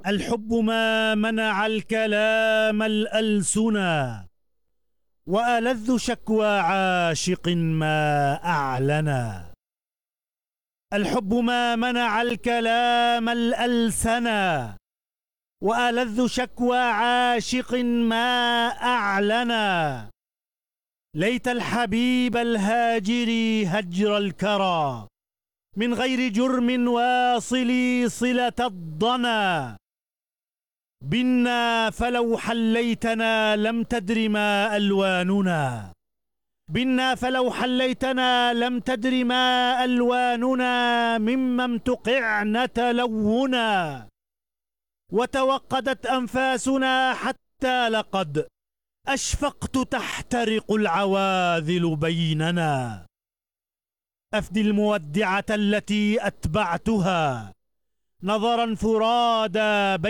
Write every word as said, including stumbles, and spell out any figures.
الحب ما منع الكلام الألسنا، وألذ شكوى عاشق ما أعلنا. الحب ما منع الكلام الألسنا، وألذ شكوى عاشق ما أعلنا. ليت الحبيب الهاجر هجر الكرى، من غير جرم واصلي صلة الضنا. بنا فلو حليتنا لم تدر ما ألواننا، بنا فلو حليتنا لم تدر ما ألواننا. مما امتقعن تلونا، وتوقدت أنفاسنا حتى لقد أشفقت تحترق العواذل بيننا. أفدي المودعة التي أتبعتها نظرا فرادى